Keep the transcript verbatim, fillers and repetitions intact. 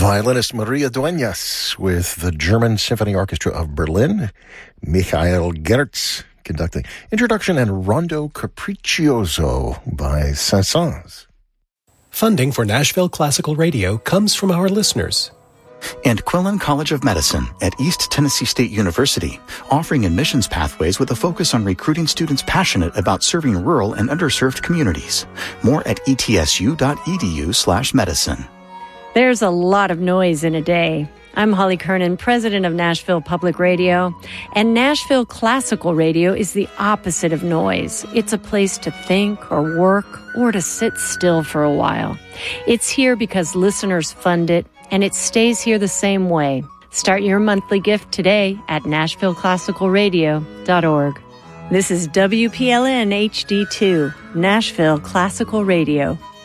Violinist Maria Dueñas with the German Symphony Orchestra of Berlin, Michael Gertz conducting Introduction and Rondo Capriccioso by Saint-Saëns. Funding for Nashville Classical Radio comes from our listeners. And Quillen College of Medicine at East Tennessee State University, offering admissions pathways with a focus on recruiting students passionate about serving rural and underserved communities. More at etsu.edu slash medicine. There's a lot of noise in a day. I'm Holly Kernan, president of Nashville Public Radio, and Nashville Classical Radio is the opposite of noise. It's a place to think or work or to sit still for a while. It's here because listeners fund it, and it stays here the same way. Start your monthly gift today at nashville classical radio dot org. This is W P L N H D two, Nashville Classical Radio.